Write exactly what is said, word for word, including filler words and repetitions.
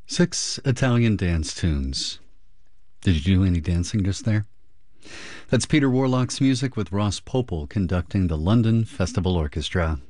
Six Italian dance tunes. Did you do any dancing just there? That's Peter Warlock's music with Ross Popel conducting the London Festival Orchestra.